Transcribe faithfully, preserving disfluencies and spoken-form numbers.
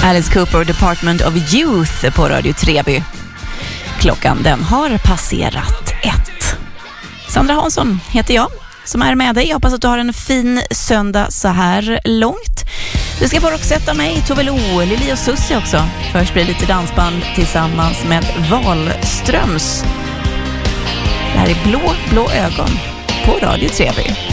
Alice Cooper och Department of Youth på Radio Treby. Klockan den har passerat ett. Sandra Hansson heter jag som är med dig. Jag hoppas att du har en fin söndag så här långt. Du ska få rocksätta mig, Tove Lo, Lili och Susie också. Först blir det lite dansband tillsammans med Wahlströms. Det här är Blå, blå ögon på Radio Treby.